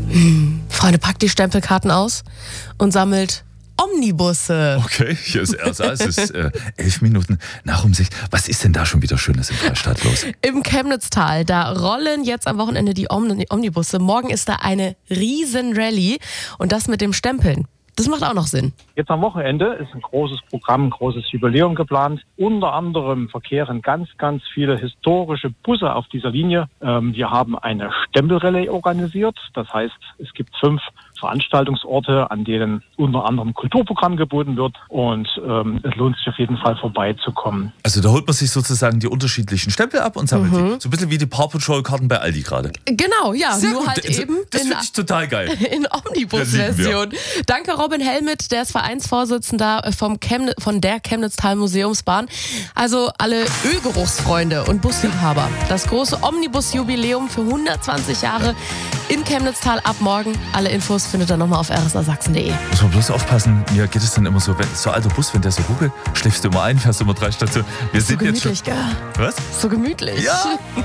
Freunde, packt die Stempelkarten aus und sammelt Omnibusse. Okay, hier ist es ist 11 Minuten nach um 6. Was ist denn da schon wieder Schönes in Freistadt los? Im Chemnitztal, da rollen jetzt am Wochenende die Omnibusse. Morgen ist da eine Riesenrallye und das mit dem Stempeln. Das macht auch noch Sinn. Jetzt am Wochenende ist ein großes Programm, ein großes Jubiläum geplant. Unter anderem verkehren ganz viele historische Busse auf dieser Linie. Wir haben eine Stempelrallye organisiert. Das heißt, es gibt 5 Veranstaltungsorte, an denen unter anderem Kulturprogramm geboten wird. Und es lohnt sich auf jeden Fall vorbeizukommen. Also da holt man sich sozusagen die unterschiedlichen Stempel ab und sammelt die. So ein bisschen wie die Paw Patrol-Karten bei Aldi gerade. Genau, ja. Sehr nur gut. halt eben Das finde ich total geil. in Omnibus-Version. Danke Robin Helmit, der ist Vereinsvorsitzender von der Chemnitztal Museumsbahn. Also alle Ölgeruchsfreunde und Busliebhaber. Das große Omnibus-Jubiläum für 120 Jahre in Chemnitztal ab morgen. Alle Infos findet ihr nochmal auf rsasachsen.de. Muss man bloß aufpassen, mir geht es dann immer so, wenn so alter Bus, wenn der so ruckelt, schläfst du immer ein, fährst immer 3 Stationen. Wir sind So gemütlich, jetzt schon. gell? Was? So gemütlich. Ja!